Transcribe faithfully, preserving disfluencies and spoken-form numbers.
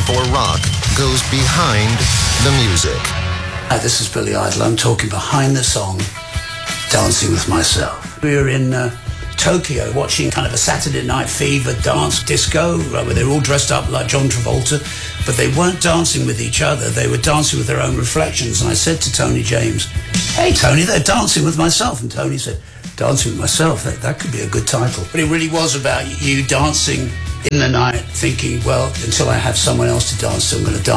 for rock goes behind the music. Hi, this is Billy Idol. I'm talking behind the song Dancing with Myself. We were in uh, Tokyo watching kind of a Saturday Night Fever dance disco right, where they were all dressed up like John Travolta, but they weren't dancing with each other. They were dancing with their own reflections. And I said to Tony James, "Hey, Tony, they're dancing with myself." And Tony said, "Dancing with Myself, that, that could be a good title." But it really was about you dancing in the night, thinking, well, until I have someone else to dance to, I'm going to dance